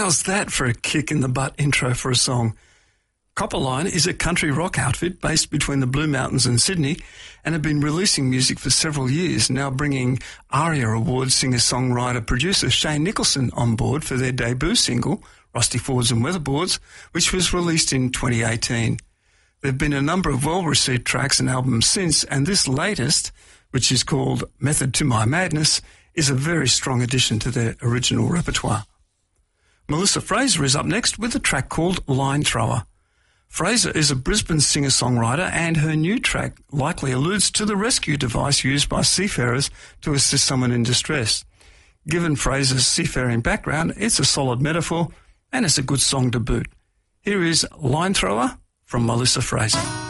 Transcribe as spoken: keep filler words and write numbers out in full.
How's that for a kick in the butt intro for a song? Copperline is a country rock outfit based between the Blue Mountains and Sydney and have been releasing music for several years, now bringing ARIA Award singer-songwriter-producer Shane Nicholson on board for their debut single, Rusty Fords and Weatherboards, which was released in twenty eighteen. There have been a number of well-received tracks and albums since, and this latest, which is called Method to My Madness, is a very strong addition to their original repertoire. Melissa Fraser is up next with a track called Line Thrower. Fraser is a Brisbane singer-songwriter, and her new track likely alludes to the rescue device used by seafarers to assist someone in distress. Given Fraser's seafaring background, it's a solid metaphor, and it's a good song to boot. Here is Line Thrower from Melissa Fraser.